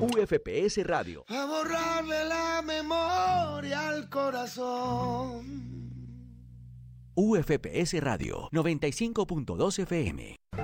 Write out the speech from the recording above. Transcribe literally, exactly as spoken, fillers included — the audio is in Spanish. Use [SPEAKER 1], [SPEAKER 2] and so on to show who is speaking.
[SPEAKER 1] U F P S Radio.
[SPEAKER 2] A borrarle la memoria al corazón.
[SPEAKER 1] U F P S Radio noventa y cinco punto dos F M.